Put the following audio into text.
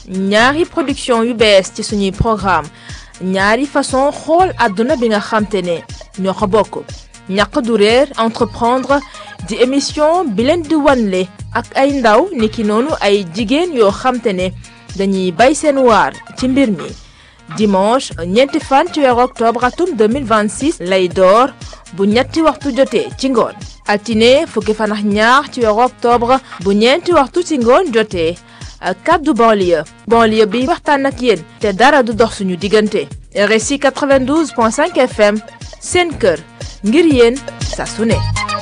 ñaari production yu bees ci suñuy programme ñaari façon xool àdduna bi nga xamte ne ñoo ko bokk ñàq du réer entreprendre di émission bi leen di wanle ak ay ndaw niki noonu ay jigéen yoo xamte ne dañuy bay seen waar ci mbir mi dimanche ñeenti fan ci weeru octobre atum 2026 lay door bu ñetti waxtu jotee ci ngoon altine fukki fan ak ñaar ci weeru octobre bu ñeenti waxtu ci ngoon jotee kaddu banlieue bi waxtaan ak yéen te dara du dox suñu diggante RSI 92.5 FM seen kër ngir yéen saa su ne